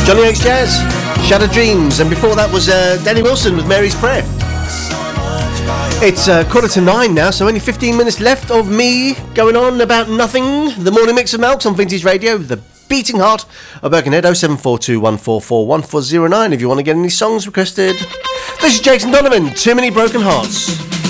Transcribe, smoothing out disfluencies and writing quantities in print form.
Johnny Oaks Jazz, Shattered Dreams, and before that was Danny Wilson with Mary's Prayer. It's 9:15 now, so only 15 minutes left of me going on about nothing. The morning mix of Malks on Vintage Radio, the beating heart of Birkenhead. 07421441409 if you want to get any songs requested. This is Jason Donovan, Too Many Broken Hearts.